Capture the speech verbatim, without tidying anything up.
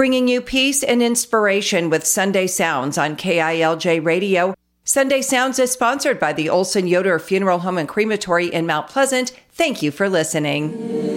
bringing you peace and inspiration with Sunday Sounds on K I L J Radio. Sunday Sounds is sponsored by the Olson Yoder Funeral Home and Crematory in Mount Pleasant. Thank you for listening.